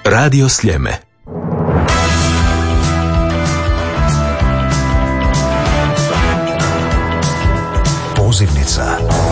Radio Sljeme. Pozivnica.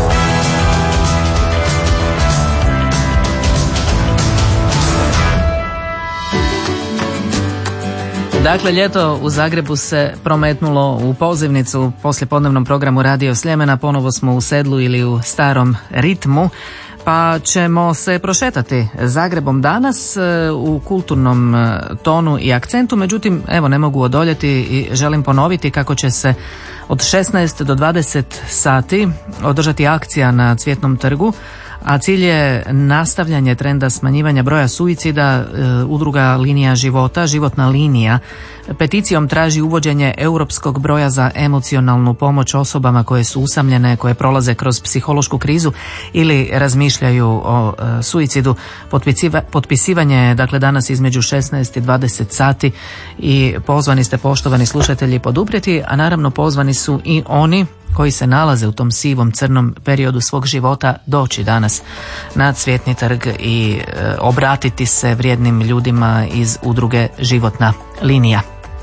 Dakle, ljeto u Zagrebu se prometnulo u pozivnicu u poslijepodnevnom programu Radio Sljemena. Ponovo smo u sedlu ili u starom ritmu, pa ćemo se prošetati Zagrebom danas u kulturnom tonu i akcentu. Međutim, evo, ne mogu odoljeti i želim ponoviti kako će se od 16 do 20 sati održati akcija na Cvjetnom trgu, a cilj je nastavljanje trenda smanjivanja broja suicida. Udruga Linija života, životna linija, peticijom traži uvođenje europskog broja za emocionalnu pomoć osobama koje su usamljene, koje prolaze kroz psihološku krizu ili razmišljaju o suicidu. Potpisivanje je dakle danas između 16 i 20 sati i pozvani ste, poštovani slušatelji, poduprijeti, a naravno pozvani su i oni koji se nalaze u tom sivom crnom periodu svog života doći danas na Cvjetni trg i obratiti se vrijednim ljudima iz udruge Životna linija.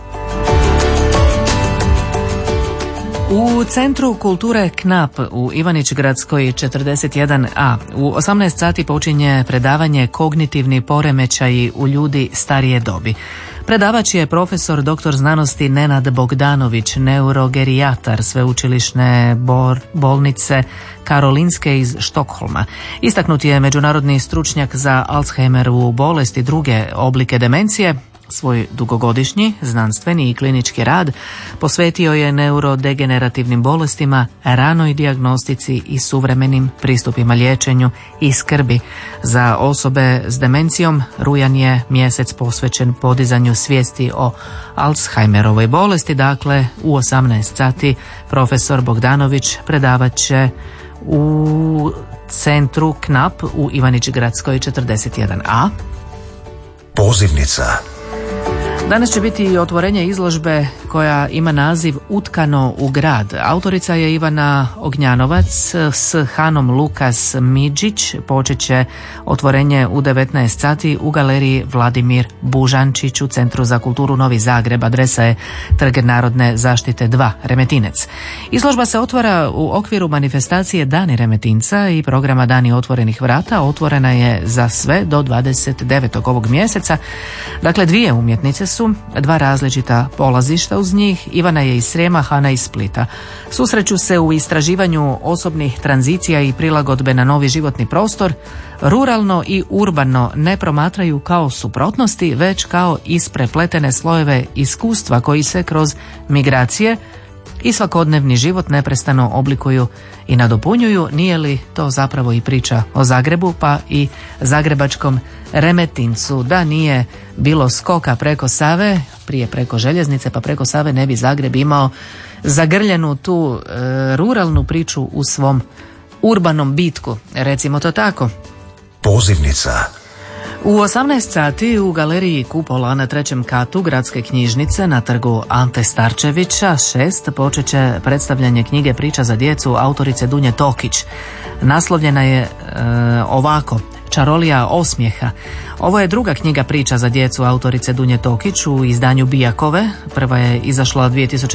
U Centru kulture KNAP u Ivanić-Gradskoj 41a u 18 sati počinje predavanje Kognitivni poremećaji u ljudi starije dobi. Predavač je profesor dr. znanosti Nenad Bogdanović, neurogerijatar sveučilišne bolnice Karolinske iz Štokholma. Istaknut je međunarodni stručnjak za Alzheimerovu bolest i druge oblike demencije. Svoj dugogodišnji znanstveni i klinički rad posvetio je neurodegenerativnim bolestima, ranoj dijagnostici i suvremenim pristupima liječenju i skrbi. Za osobe s demencijom rujan je mjesec posvećen podizanju svijesti o Alzheimerovoj bolesti. Dakle, u 18 sati profesor Bogdanović predavat će u Centru KNAP u Ivanić-Gradskoj 41a. Pozivnica. Danas će biti i otvorenje izložbe koja ima naziv Utkano u grad. Autorica je Ivana Ognjanovac s Hanom Lukas Midžić. Počet će otvorenje u 19 sati u galeriji Vladimir Bužančić u Centru za kulturu Novi Zagreb. Adresa je Trg narodne zaštite 2, Remetinec. Izložba se otvara u okviru manifestacije Dani Remetinca i programa Dani otvorenih vrata. Otvorena je za sve do 29. ovog mjeseca. Dakle, dvije umjetnice su, dva različita polazišta uz njih. Ivana je iz Srijema, Hana iz Splita. Susreću se u istraživanju osobnih tranzicija i prilagodbe na novi životni prostor. Ruralno i urbano ne promatraju kao suprotnosti, već kao isprepletene slojeve iskustva koji se kroz migracije i svakodnevni život neprestano oblikuju i nadopunjuju. Nije li to zapravo i priča o Zagrebu, pa i zagrebačkom Remetincu? Da nije bilo skoka preko Save, prije preko željeznice pa preko Save, ne bi Zagreb imao zagrljenu tu ruralnu priču u svom urbanom bitku, recimo to tako. Pozivnica. U 18 sati u galeriji Kupola na 3. katu Gradske knjižnice na trgu Ante Starčevića 6 počet će predstavljanje knjige Priča za djecu autorice Dunje Tokić. Naslovljena je ovako: Čarolija osmijeha. Ovo je druga knjiga priča za djecu autorice Dunje Tokić u izdanju Bijakove. Prva je izašla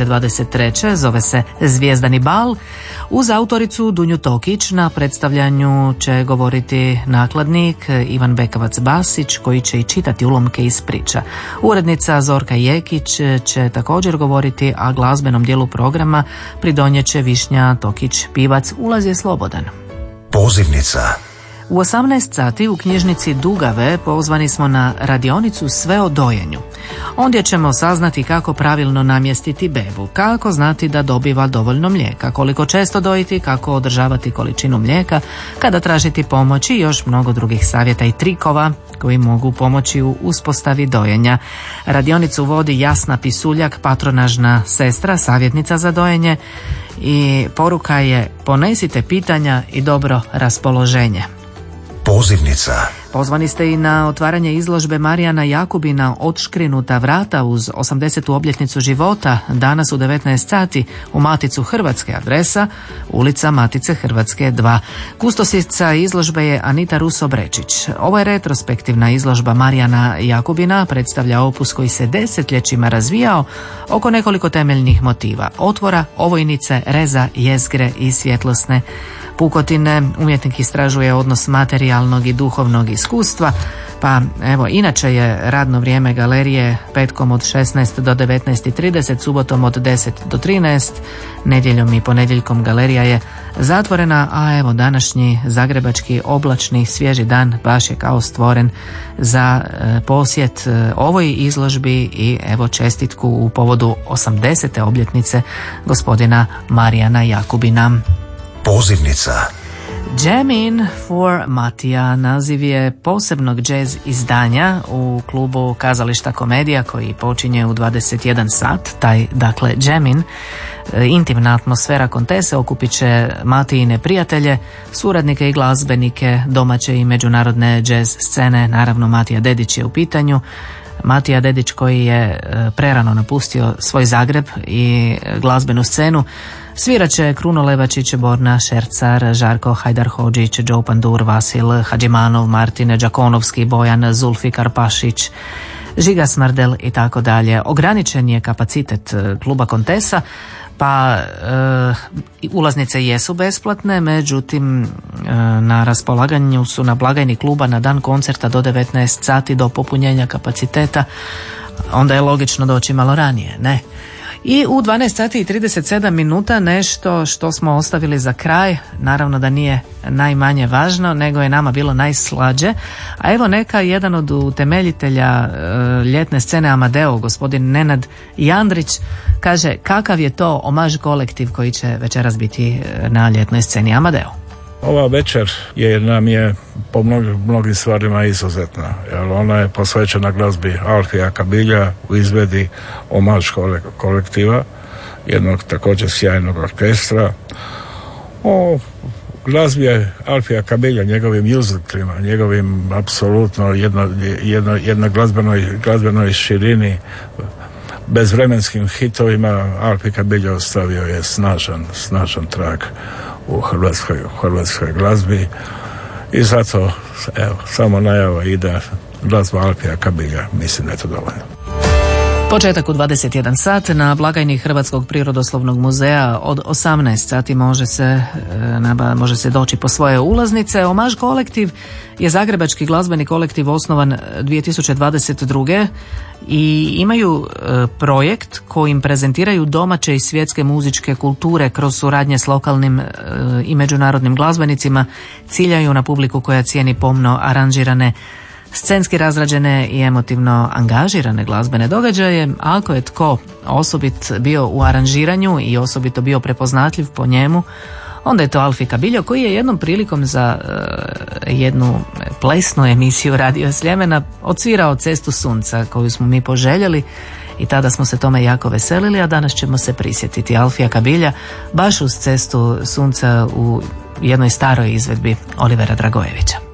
2023. Zove se Zvijezdani bal. Uz autoricu Dunju Tokić na predstavljanju će govoriti nakladnik Ivan Bekavac-Basić, koji će i čitati ulomke iz priča. Urednica Zorka Jekić će također govoriti, a glazbenom dijelu programa pridonijet će Višnja Tokić-Pivac. Ulaz je slobodan. Pozivnica. U 18 sati u knjižnici Dugave pozvani smo na radionicu Sve o dojenju. Ondje ćemo saznati kako pravilno namjestiti bebu, kako znati da dobiva dovoljno mlijeka, koliko često dojiti, kako održavati količinu mlijeka, kada tražiti pomoć i još mnogo drugih savjeta i trikova koji mogu pomoći u uspostavi dojenja. Radionicu vodi Jasna Pisuljak, patronažna sestra, savjetnica za dojenje, i poruka je: ponesite pitanja i dobro raspoloženje. Pozivnica. Pozvani ste i na otvaranje izložbe Marijana Jakubina Odškrinuta vrata uz 80. obljetnicu života danas u 19 sati u Maticu Hrvatske, adresa ulica Matice Hrvatske 2. Kustosica izložbe je Anita Ruso-Brečić. Ovo je retrospektivna izložba Marijana Jakubina, predstavlja opus koji se desetljećima razvijao oko nekoliko temeljnih motiva: otvora, ovojnice, reza, jezgre i svjetlosne pukotine. Umjetnik istražuje odnos materijalnog i duhovnog iskustva, pa evo, inače je radno vrijeme galerije petkom od 16 do 19:30, subotom od 10 do 13, nedjeljom i ponedjeljkom galerija je zatvorena, a evo današnji zagrebački oblačni svježi dan baš je kao stvoren za posjet ovoj izložbi i evo čestitku u povodu 80. obljetnice gospodina Marijana Jakubina. Pozivnica. Jam in for Matija naziv je posebnog jazz izdanja u klubu Kazališta Komedija koji počinje u 21 sat. Taj, dakle, Jam in, intimna atmosfera kontese okupit će Matijine prijatelje, suradnike i glazbenike domaće i međunarodne jazz scene. Naravno, Matija Dedić je u pitanju. Matija Dedić koji je prerano napustio svoj Zagreb i glazbenu scenu. Svirat će Kruno Levačić, Borna Šercar, Žarko Hajdar-Hodžić, Joe Pandur, Vasil Hadžimanov, Martin Đakonovski, Bojan Zulfikar Pašić, Žiga Smrdel i tako dalje. Ograničen je kapacitet kluba Kontesa, pa ulaznice jesu besplatne, međutim na raspolaganju su na blagajni kluba na dan koncerta do 19 sati do popunjenja kapaciteta. Onda je logično doći malo ranije, ne? I u 12 sati i 37 minuta nešto što smo ostavili za kraj, naravno da nije najmanje važno, nego je nama bilo najslađe. A evo neka jedan od utemeljitelja ljetne scene Amadeo, gospodin Nenad Jandrić, kaže kakav je to omaž kolektiv koji će večeras biti na ljetnoj sceni Amadeo. Ova večer nam je po mnogim stvarima izuzetna, jer ona je posvećena glazbi Alfija Kabilja u izvedi omaž kolektiva, jednog također sjajnog orkestra. O glazbi je Alfija Kabilja, njegovim muziklima, njegovim apsolutno jednoj glazbenoj širini, bezvremenskim hitovima. Alfi Kabilja ostavio je snažan trag u hrvatskoj glazbi i zato evo, samo najava ide glazba Alfija Kabilja, mislim da je to dovoljno. Početak u 21 sat na blagajni Hrvatskog prirodoslovnog muzeja od 18 sati može se doći po svoje ulaznice. Omaž kolektiv je zagrebački glazbeni kolektiv osnovan 2022. i imaju projekt kojim prezentiraju domaće i svjetske muzičke kulture kroz suradnje s lokalnim i međunarodnim glazbenicima. Ciljaju na publiku koja cijeni pomno aranžirane, scenski razrađene i emotivno angažirane glazbene događaje. Ako je tko osobit bio u aranžiranju i osobito bio prepoznatljiv po njemu, onda je to Alfi Kabiljo, koji je jednom prilikom za jednu plesnu emisiju Radio Sljemena odsvirao Cestu sunca koju smo mi poželjeli i tada smo se tome jako veselili, a danas ćemo se prisjetiti Alfija Kabilja baš uz Cestu sunca u jednoj staroj izvedbi Olivera Dragojevića.